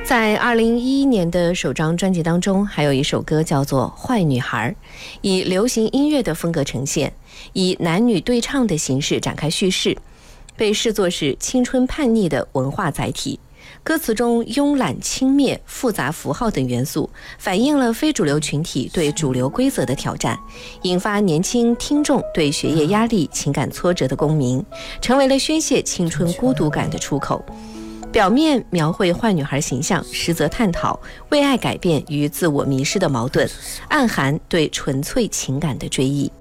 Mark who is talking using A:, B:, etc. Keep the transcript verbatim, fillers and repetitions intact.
A: 在二零一一年的首张专辑当中，还有一首歌叫做《坏女孩》，以流行音乐的风格呈现，以男女对唱的形式展开叙事，被视作是青春叛逆的文化载体。歌词中慵懒轻蔑、复杂符号等元素，反映了非主流群体对主流规则的挑战，引发年轻听众对学业压力、情感挫折的共鸣，成为了宣泄青春孤独感的出口。表面描绘坏女孩形象，实则探讨为爱改变与自我迷失的矛盾，暗含对纯粹情感的追忆。